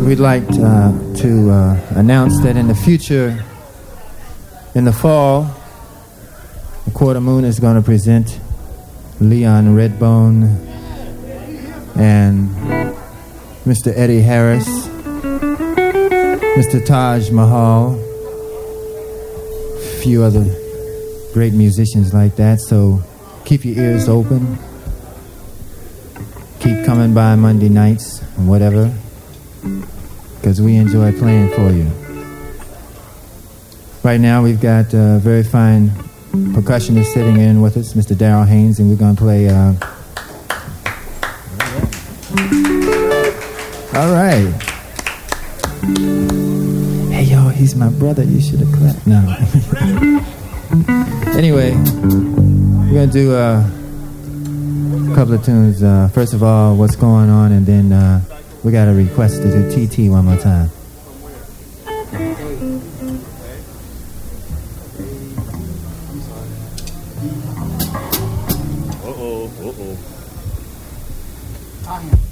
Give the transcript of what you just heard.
we'd like to announce that in the future, in the fall, the Quarter Moon is going to present Leon Redbone and Mr. Eddie Harris, Mr. Taj Mahal, a few other great musicians like that. So keep your ears open. Keep coming by Monday nights and whatever, because we enjoy playing for you. Right now we've got a very fine percussionist sitting in with us, Mr. Darrell Haynes, and we're going to play... All right. Hey, yo, he's my brother. You should have clapped. No. Anyway, we're going to do a couple of tunes. First of all, What's Going On, and then we got a request to do TT one more time. Uh-oh.